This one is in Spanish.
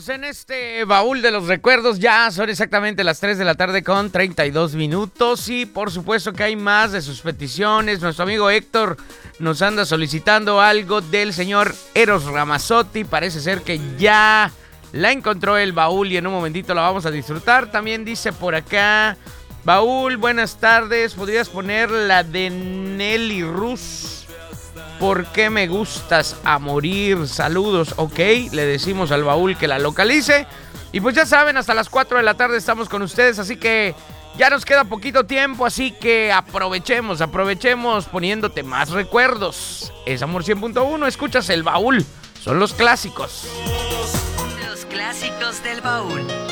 Seguimos en este baúl de los recuerdos. Ya son exactamente las 3 de la tarde con 32 minutos. Y por supuesto que hay más de sus peticiones. Nuestro amigo Héctor nos anda solicitando algo del señor Eros Ramazzotti. Parece ser que ya la encontró el baúl y en un momentito la vamos a disfrutar. También dice por acá: baúl, buenas tardes. ¿Podrías poner la de Nelly Rus? ¿Por qué me gustas a morir? Saludos. Ok, le decimos al baúl que la localice. Y pues ya saben, hasta las 4 de la tarde estamos con ustedes, así que ya nos queda poquito tiempo, así que aprovechemos poniéndote más recuerdos. Es Amor 100.1, escuchas el baúl, son los clásicos. Los clásicos del baúl.